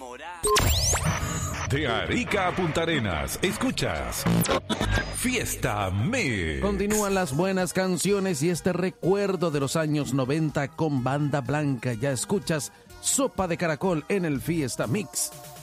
De Arica a Punta Arenas, escuchas Fiesta Mix. Continúan las buenas canciones y este recuerdo de los años 90 con Banda Blanca. Ya escuchas Sopa de Caracol en el Fiesta Mix.